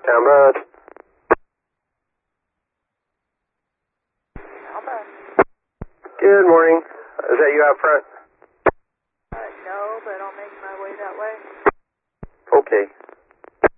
Townbus. Townbus. Good morning. Is that you out front? No, but I'll make my way that way. Okay.